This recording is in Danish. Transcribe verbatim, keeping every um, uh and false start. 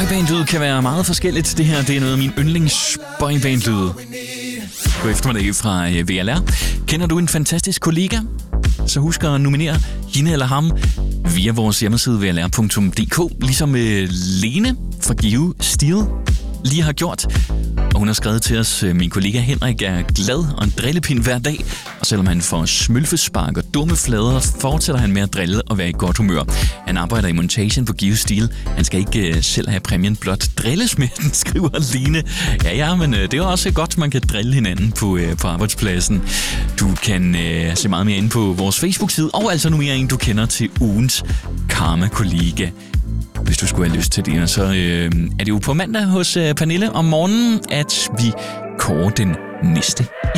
Boyband-lyd kan være meget forskelligt. Det her, det er noget af min yndlings boyband-lyd. God eftermiddag fra V L R. Kender du en fantastisk kollega? Så husk at nominere hende eller ham via vores hjemmeside v l r punktum d k, ligesom Lene fra Give Steel lige har gjort. Og hun har skrevet til os, min kollega Henrik er glad og en drillepind hver dag, og selvom han får smølfespark og dumme flader, fortsætter han med at drille og være i godt humør. Han arbejder i montagen på Give Steel. Han skal ikke uh, selv have præmien, blot drilles med den, skriver Line. Ja, ja, men uh, det er også godt, man kan drille hinanden på, uh, på arbejdspladsen. Du kan uh, se meget mere inde på vores Facebook-side, og altså nu mere en, du kender til ugens karma-kollega. Hvis du skulle have lyst til det, så øh, er det jo på mandag hos øh, Pernille om morgenen, at vi kårer den næste.